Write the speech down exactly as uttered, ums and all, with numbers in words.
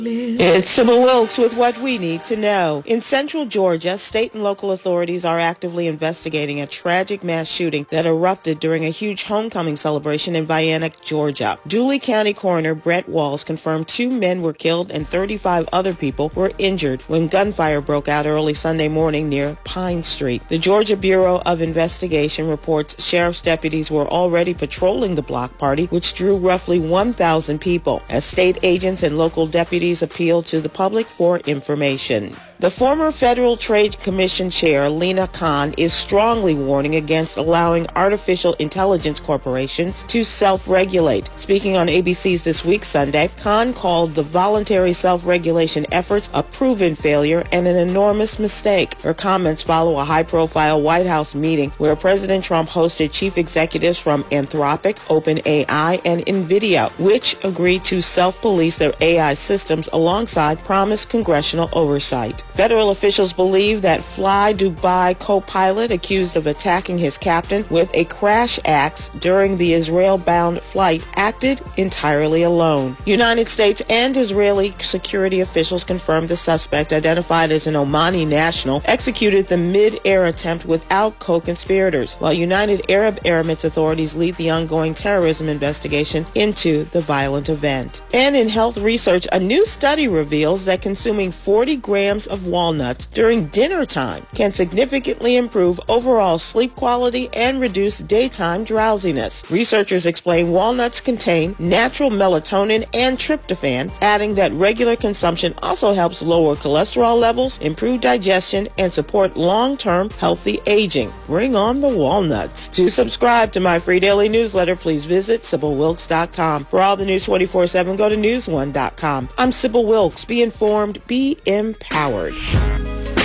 It's Sybil Wilkes with what we need to know. In central Georgia, state and local authorities are actively investigating a tragic mass shooting that erupted during a huge homecoming celebration in Vienna, Georgia. Dooley County Coroner Brett Walls confirmed two men were killed and thirty-five other people were injured when gunfire broke out early Sunday morning near Pine Street. The Georgia Bureau of Investigation reports sheriff's deputies were already patrolling the block party, which drew roughly one thousand people, as state agents and local deputies appeal to the public for information. The former Federal Trade Commission Chair, Lina Khan, is strongly warning against allowing artificial intelligence corporations to self-regulate. Speaking on A B C's This Week Sunday, Khan called the voluntary self-regulation efforts a proven failure and an enormous mistake. Her comments follow a high-profile White House meeting where President Trump hosted chief executives from Anthropic, OpenAI, and NVIDIA, which agreed to self-police their A I systems alongside promised congressional oversight. Federal officials believe that Fly Dubai co-pilot accused of attacking his captain with a crash axe during the Israel-bound flight acted entirely alone. United States and Israeli security officials confirmed the suspect, identified as an Omani national, executed the mid-air attempt without co-conspirators, while United Arab Emirates authorities lead the ongoing terrorism investigation into the violent event. And in health research, a new study reveals that consuming forty grams of walnuts during dinner time can significantly improve overall sleep quality and reduce daytime drowsiness. Researchers explain walnuts contain natural melatonin and tryptophan, adding that regular consumption also helps lower cholesterol levels, improve digestion, and support long-term healthy aging. Bring on the walnuts. To subscribe to my free daily newsletter, please visit Sybil Wilkes dot com. For all the news twenty-four seven, go to news one dot com. I'm Sybil Wilkes. Be informed, be empowered.